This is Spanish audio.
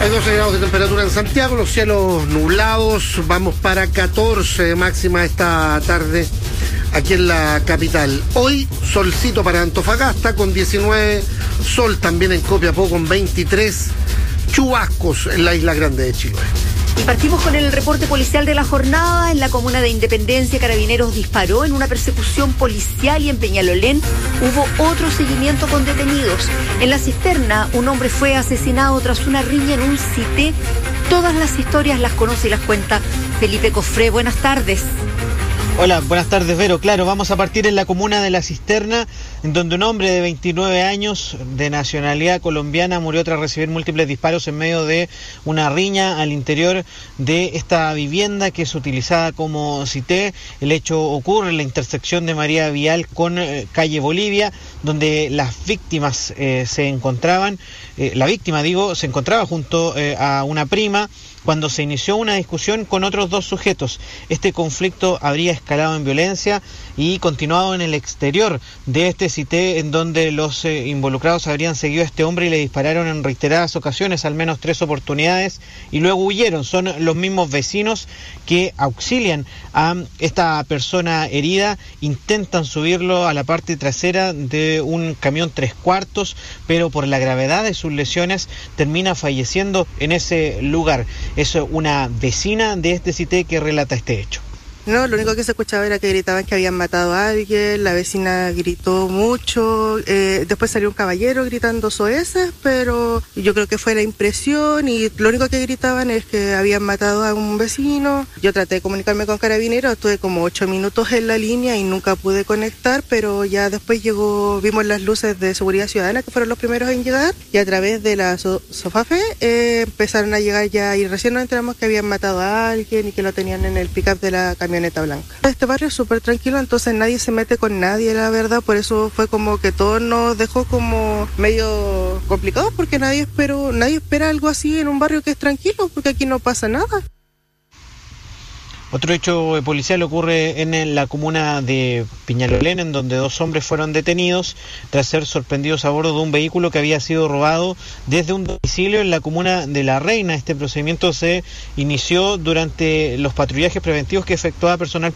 Hay 12 grados de temperatura en Santiago, los cielos nublados, vamos para 14 de máxima esta tarde aquí en la capital. Hoy solcito para Antofagasta con 19, sol también en Copiapó con 23, chubascos en la isla grande de Chiloé. Y partimos con el reporte policial de la jornada. En la comuna de Independencia, Carabineros disparó en una persecución policial y en Peñalolén hubo otro seguimiento con detenidos. En La Cisterna, un hombre fue asesinado tras una riña en un cité. Todas las historias las conoce y las cuenta Felipe Cofré. Buenas tardes. Hola, buenas tardes, Vero. Claro, vamos a partir en la comuna de La Cisterna, en donde un hombre de 29 años de nacionalidad colombiana murió tras recibir múltiples disparos en medio de una riña al interior de esta vivienda que es utilizada como cité. El hecho ocurre en la intersección de María Vial con calle Bolivia, donde las víctimas se encontraban. La víctima, se encontraba junto a una prima cuando se inició una discusión con otros dos sujetos. Este conflicto habría escalado en violencia y continuado en el exterior de este cité, en donde los involucrados habrían seguido a este hombre y le dispararon en reiteradas ocasiones, al menos 3 oportunidades, y luego huyeron. Son los mismos vecinos que auxilian a esta persona herida, intentan subirlo a la parte trasera de un camión 3/4, pero por la gravedad de sus lesiones termina falleciendo en ese lugar. Es una vecina de este cité que relata este hecho. No, lo único que se escuchaba era que gritaban que habían matado a alguien, la vecina gritó mucho, después salió un caballero gritando soeces, pero yo creo que fue la impresión y lo único que gritaban es que habían matado a un vecino. Yo traté de comunicarme con Carabineros, estuve como 8 minutos en la línea y nunca pude conectar, pero ya después vimos las luces de seguridad ciudadana que fueron los primeros en llegar y a través de la Sofafe empezaron a llegar ya y recién nos enteramos que habían matado a alguien y que lo tenían en el pick-up de la camioneta blanca. Este barrio es súper tranquilo, entonces nadie se mete con nadie, la verdad, por eso fue como que todo nos dejó como medio complicado, porque nadie espera algo así en un barrio que es tranquilo, porque aquí no pasa nada. Otro hecho policial ocurre en la comuna de Peñalolén, en donde 2 hombres fueron detenidos tras ser sorprendidos a bordo de un vehículo que había sido robado desde un domicilio en la comuna de La Reina. Este procedimiento se inició durante los patrullajes preventivos que efectuaba personal